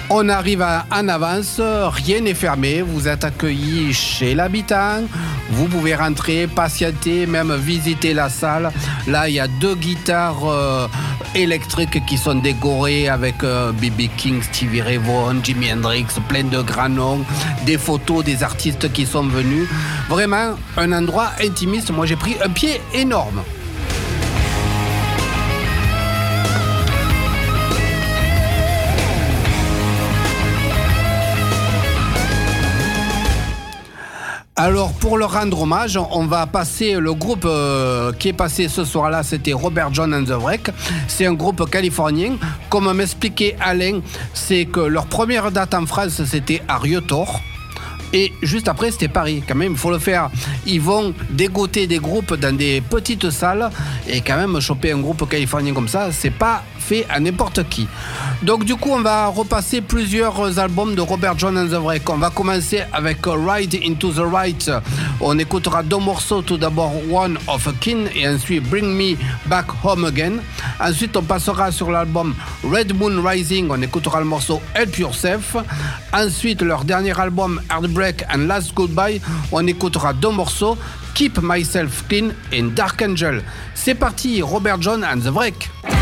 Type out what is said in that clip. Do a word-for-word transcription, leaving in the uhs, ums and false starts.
On arrive à- en avance, rien n'est fermé, vous êtes accueillis chez l'habitant, vous pouvez rentrer, patienter, même visiter la salle. Là, il y a deux guitares euh, électriques qui sont décorées avec euh, B B King, Stevie Ray Vaughan, Jimi Hendrix, plein de grands noms, des photos des artistes qui sont venus. Vraiment un endroit intimiste, moi j'ai pris un pied énorme. Alors pour leur rendre hommage, on va passer le groupe euh, qui est passé ce soir-là, c'était Robert John and the Wreck. C'est un groupe californien. Comme m'expliquait Alain, c'est que leur première date en France, c'était à Rietor. Et juste après, c'était Paris. Quand même, il faut le faire. Ils vont dégoter des groupes dans des petites salles. Et quand même, choper un groupe californien comme ça, c'est pas fait à n'importe qui. Donc du coup, on va repasser plusieurs albums de Robert John and the Wreck. On va commencer avec Ride Into the Right. On écoutera deux morceaux. Tout d'abord, One of a Kin. Et ensuite, Bring Me Back Home Again. Ensuite, on passera sur l'album Red Moon Rising. On écoutera le morceau Help Yourself. Ensuite, leur dernier album, Heartbreak and Last Goodbye. On écoutera deux morceaux, Keep Myself Clean et Dark Angel. C'est parti, Robert John and the Wreck.